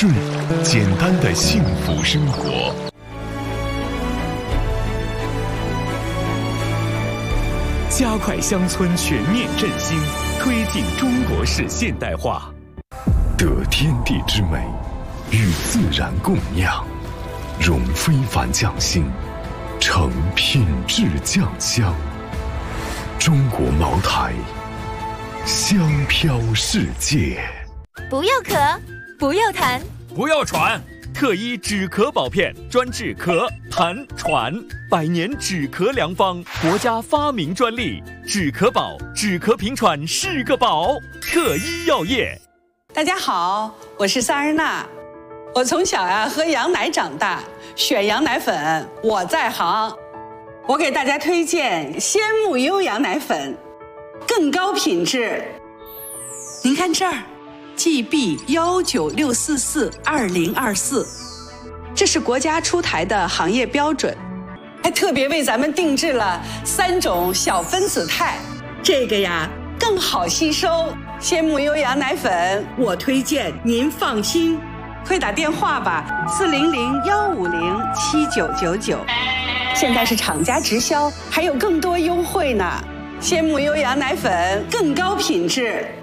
顺，简单的幸福生活。加快乡村全面振兴，推进中国式现代化。得天地之美，与自然共酿，融非凡匠心，成品质酱香。中国茅台，香飘世界。 不要咳，不要痰， 不要喘。特医止咳宝片，专治咳、痰、喘，100年止咳良方，国家发明专利。止咳宝，止咳平喘是个宝。特医药业。 大家好，我是萨日娜。我从小喝羊奶长大，选羊奶粉我在行。我给大家推荐鲜木优羊奶粉，更高品质。您看这儿，GB196442024，这是国家出台的行业标准，还特别为咱们定制了3种小分子肽，这个更好吸收。鲜木优羊奶粉，我推荐，您放心。快打电话吧，400-150-7999。现在是厂家直销，还有更多优惠呢。鲜木优羊奶粉更高品质。